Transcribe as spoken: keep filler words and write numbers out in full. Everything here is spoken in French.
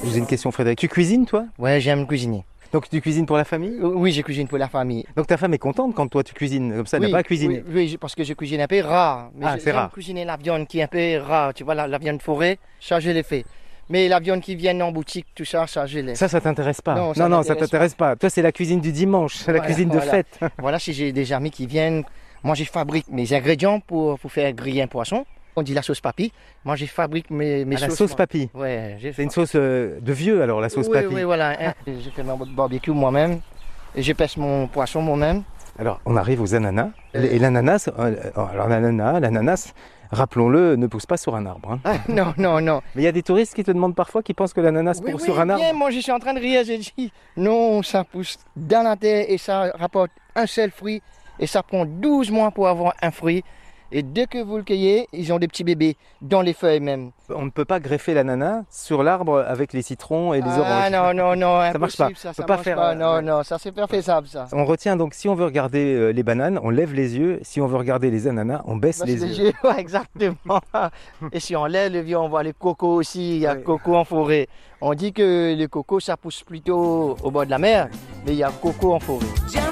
J'ai une question, Frédéric. Tu cuisines, toi? Ouais, j'aime cuisiner. Donc tu cuisines pour la famille? Oui, je cuisine pour la famille. Donc ta femme est contente quand toi tu cuisines, comme ça elle oui, n'a pas à cuisiner. Oui, oui, parce que je cuisine un peu rare. Mais Ah, je- c'est j'aime rare. cuisiner la viande qui est un peu rare. Tu vois, la, la viande forêt, ça je l'ai fait. Mais la viande qui vient en boutique, tout ça, ça je l'ai. Ça, ça t'intéresse pas? Non, ça non, non, ça m'intéresse t'intéresse pas. Toi, c'est la cuisine du dimanche, c'est la Voilà, cuisine de voilà. fête. Voilà, si j'ai des amis qui viennent, moi je fabrique mes ingrédients pour, pour faire griller un poisson. On dit la sauce papy. Moi je fabrique mes, mes Ah, la sauces. sauce moi. papy. Ouais, j'ai C'est une sauce euh, de vieux alors, la sauce oui, papy. Oui, voilà. Hein. J'ai fait mon barbecue moi-même. Et je pèse mon poisson moi-même. Alors, on arrive aux ananas. Euh. Et l'ananas, euh, alors l'ananas, l'ananas, rappelons-le, ne pousse pas sur un arbre. hein. Ah, non, non, non. Mais il y a des touristes qui te demandent parfois, qui pensent que l'ananas Oui, pousse oui, sur un arbre. bien, moi je suis en train de rire, j'ai dit non, ça pousse dans la terre et ça rapporte un seul fruit et ça prend douze mois pour avoir un fruit. Et dès que vous le cueillez, ils ont des petits bébés dans les feuilles même. On ne peut pas greffer l'ananas sur l'arbre avec les citrons et les ah oranges. non, non, non, Ça marche pas. impossible, ça, On peut ça pas marche faire, pas. euh, Non, ouais. non, ça c'est pas faisable ça. On retient donc, si on veut regarder euh, les bananes, on lève les yeux. Si on veut regarder les ananas, on baisse Bah, les c'est yeux. léger, ouais, exactement. Et si on lève les vieux, on voit les cocos aussi, il y a Ouais. coco en forêt. On dit que les cocos ça pousse plutôt au bord de la mer, mais il y a coco en forêt.